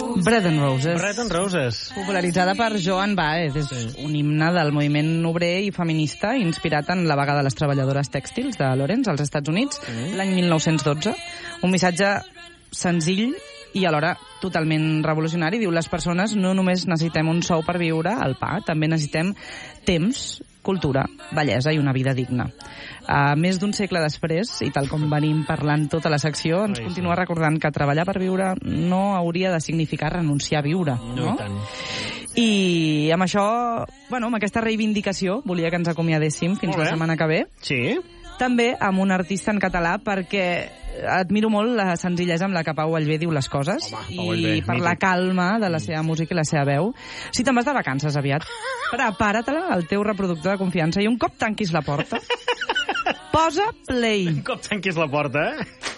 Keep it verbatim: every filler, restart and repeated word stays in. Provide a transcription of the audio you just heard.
Bread and Roses. Bread and Roses. Popularitzada per Joan Baez. És sí. un himne del moviment obrer i feminista inspirat en la vaga de les treballadores tèxtils de Lawrence, als Estats Units, mm. l'any mil nou-cents dotze. Un missatge senzill i alhora totalment revolucionari. Diu, les persones no només necessitem un sou per viure, el pa, també necessitem temps, cultura, bellesa i una vida digna. Uh, més d'un segle després, i tal com venim parlant tota la secció, ens Ai, continua sí. recordant que treballar per viure no hauria de significar renunciar a viure. No, no? I tant. I amb això, bueno, amb aquesta reivindicació, volia que ens acomiadéssim fins la setmana que ve. Sí. També amb un artista en català, perquè admiro molt la senzillesa amb la que Pau Vallvé diu les coses. Home, i Vallvé, per mític. La calma de la seva música i la seva veu. Si te'n vas de vacances aviat, prepara-te-la al teu reproductor de confiança i un cop tanquis la porta, posa play. Un cop tanquis la porta, eh?